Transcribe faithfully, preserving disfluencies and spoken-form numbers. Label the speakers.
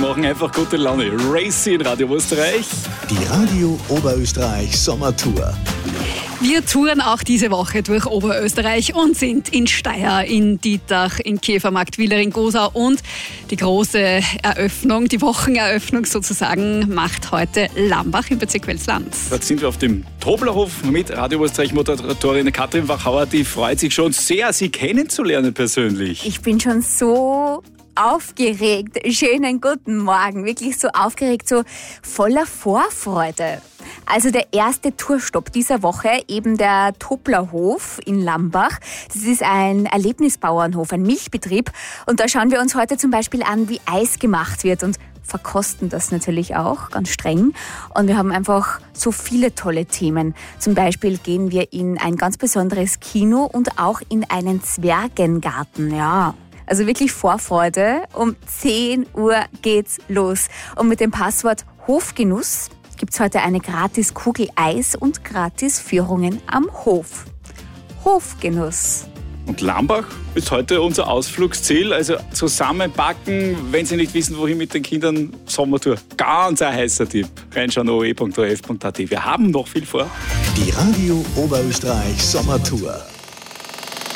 Speaker 1: machen einfach gute Laune. Racy in Radio Österreich.
Speaker 2: Die Radio Oberösterreich Sommertour.
Speaker 3: Wir touren auch diese Woche durch Oberösterreich und sind in Steyr, in Dietach, in Käfermarkt, Willering, Gosau und die große Eröffnung, die Wocheneröffnung sozusagen, macht heute Lambach im Bezirk Welslands.
Speaker 1: Dort sind wir auf dem Toblerhof mit Radio Österreich Moderatorin Katrin Wachauer. Die freut sich schon sehr, Sie kennenzulernen persönlich.
Speaker 4: Ich bin schon so aufgeregt. Schönen guten Morgen. Wirklich so aufgeregt, so voller Vorfreude. Also der erste Tourstopp dieser Woche, eben der Toblerhof in Lambach. Das ist ein Erlebnisbauernhof, ein Milchbetrieb. Und da schauen wir uns heute zum Beispiel an, wie Eis gemacht wird und verkosten das natürlich auch, ganz streng. Und wir haben einfach so viele tolle Themen. Zum Beispiel gehen wir in ein ganz besonderes Kino und auch in einen Zwergengarten, ja. Also wirklich Vorfreude. Um zehn Uhr geht's los. Und mit dem Passwort Hofgenuss gibt's heute eine gratis Kugel Eis und gratis Führungen am Hof. Hofgenuss.
Speaker 1: Und Lambach ist heute unser Ausflugsziel. Also zusammenpacken, wenn Sie nicht wissen, wohin mit den Kindern, Sommertour. Ganz ein heißer Tipp. Reinschauen o e punkt o f punkt a t. Wir haben noch viel vor.
Speaker 2: Die Radio Oberösterreich Sommertour.